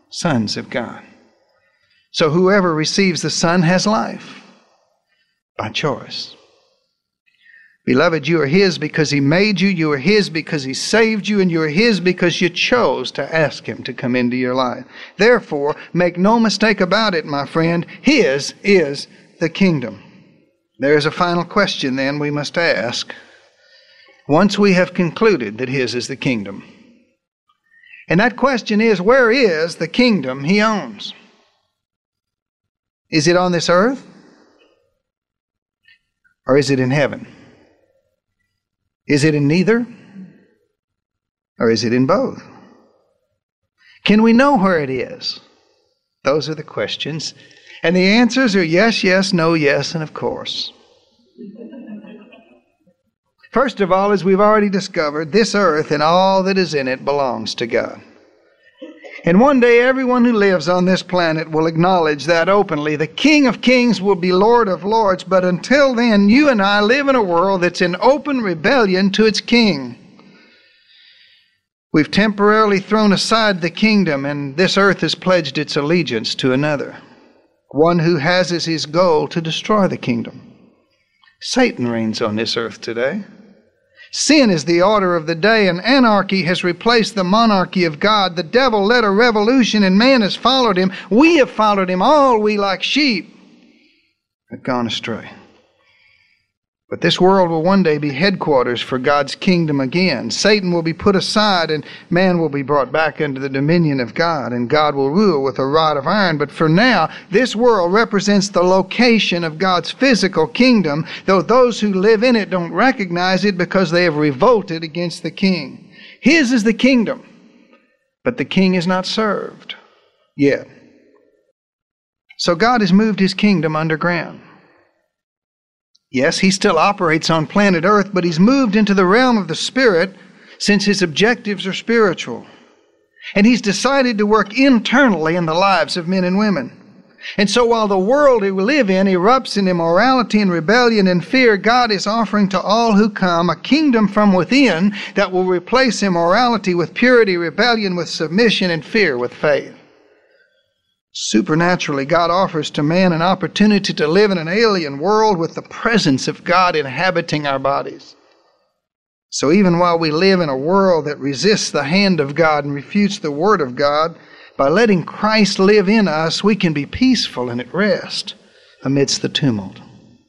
sons of God. So whoever receives the Son has life by choice. Beloved, you are His because He made you. You are His because He saved you. And you are His because you chose to ask Him to come into your life. Therefore, make no mistake about it, my friend. His is the kingdom. There is a final question then we must ask once we have concluded that His is the kingdom. And that question is, where is the kingdom He owns? Is it on this earth? Or is it in heaven? Is it in neither? Or is it in both? Can we know where it is? Those are the questions. And the answers are yes, yes, no, yes, and of course. First of all, as we've already discovered, this earth and all that is in it belongs to God. And one day everyone who lives on this planet will acknowledge that openly. The King of Kings will be Lord of Lords, but until then, you and I live in a world that's in open rebellion to its King. We've temporarily thrown aside the kingdom, and this earth has pledged its allegiance to another, one who has as his goal to destroy the kingdom. Satan reigns on this earth today. Sin is the order of the day, and anarchy has replaced the monarchy of God. The devil led a revolution, and man has followed him. We have followed him. All we, like sheep, have gone astray. But this world will one day be headquarters for God's kingdom again. Satan will be put aside, and man will be brought back under the dominion of God, and God will rule with a rod of iron. But for now, this world represents the location of God's physical kingdom, though those who live in it don't recognize it because they have revolted against the king. His is the kingdom, but the king is not served yet. So God has moved His kingdom underground. Yes, He still operates on planet Earth, but He's moved into the realm of the Spirit since His objectives are spiritual. And He's decided to work internally in the lives of men and women. And so while the world we live in erupts in immorality and rebellion and fear, God is offering to all who come a kingdom from within that will replace immorality with purity, rebellion with submission, and fear with faith. Supernaturally, God offers to man an opportunity to live in an alien world with the presence of God inhabiting our bodies. So even while we live in a world that resists the hand of God and refutes the Word of God, by letting Christ live in us, we can be peaceful and at rest amidst the tumult.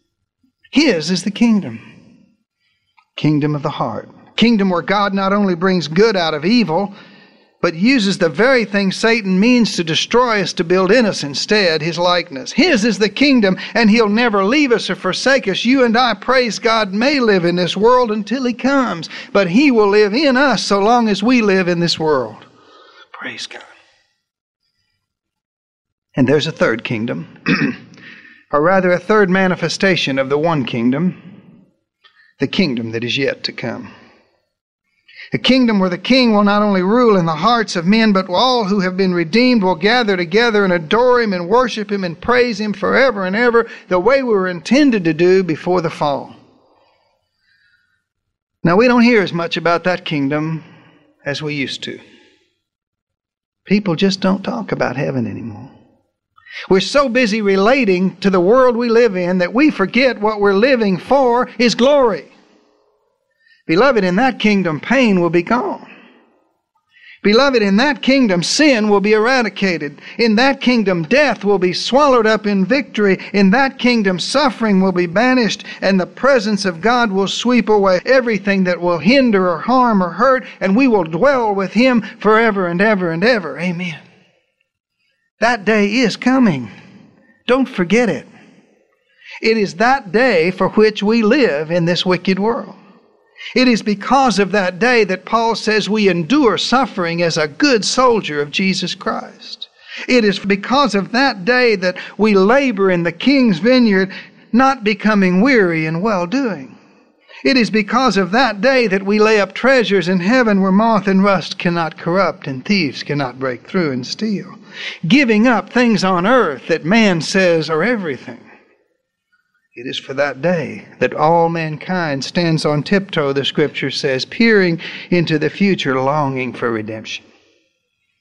His is the kingdom. Kingdom of the heart. Kingdom where God not only brings good out of evil, but uses the very thing Satan means to destroy us to build in us instead, His likeness. His is the kingdom, and He'll never leave us or forsake us. You and I, praise God, may live in this world until He comes, but He will live in us so long as we live in this world. Praise God. And there's a third kingdom, or rather a third manifestation of the one kingdom, the kingdom that is yet to come. A kingdom where the king will not only rule in the hearts of men, but all who have been redeemed will gather together and adore Him and worship Him and praise Him forever and ever, the way we were intended to do before the fall. Now, we don't hear as much about that kingdom as we used to. People just don't talk about heaven anymore. We're so busy relating to the world we live in that we forget what we're living for is glory. Beloved, in that kingdom, pain will be gone. Beloved, in that kingdom, sin will be eradicated. In that kingdom, death will be swallowed up in victory. In that kingdom, suffering will be banished, and the presence of God will sweep away everything that will hinder or harm or hurt, and we will dwell with Him forever and ever and ever. Amen. That day is coming. Don't forget it. It is that day for which we live in this wicked world. It is because of that day that Paul says we endure suffering as a good soldier of Jesus Christ. It is because of that day that we labor in the King's vineyard, not becoming weary in well-doing. It is because of that day that we lay up treasures in heaven where moth and rust cannot corrupt and thieves cannot break through and steal. Giving up things on earth that man says are everything. It is for that day that all mankind stands on tiptoe, the Scripture says, peering into the future, longing for redemption.